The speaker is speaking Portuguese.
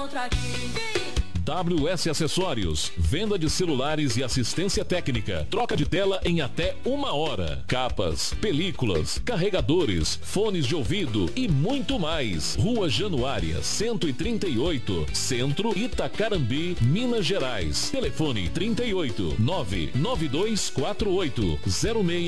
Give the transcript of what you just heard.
contra ti. WS Acessórios, venda de celulares e assistência técnica, troca de tela em até 1 hora, capas, películas, carregadores, fones de ouvido e muito mais. Rua Januária, 138, Centro, Itacarambi, Minas Gerais. Telefone 38 99248 06